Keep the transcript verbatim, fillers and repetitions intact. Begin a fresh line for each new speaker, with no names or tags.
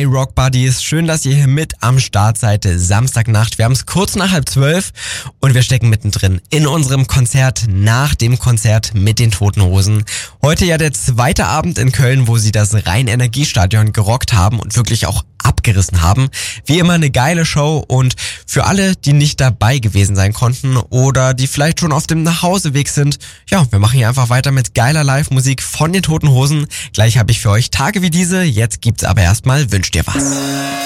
Hi Rock Buddies, schön, dass ihr hier mit am Start seid. Samstagnacht, wir haben es kurz nach halb zwölf und wir stecken mittendrin in unserem Konzert nach dem Konzert mit den Toten Hosen. Heute ja der zweite Abend in Köln, wo sie das Rhein-Energiestadion gerockt haben und wirklich auch abgerissen haben. Wie immer eine geile Show und für alle, die nicht dabei gewesen sein konnten oder die vielleicht schon auf dem Nachhauseweg sind, ja, wir machen hier einfach weiter mit geiler Live-Musik von den Toten Hosen. Gleich habe ich für euch Tage wie diese, jetzt gibt's aber erstmal Wünsch dir was.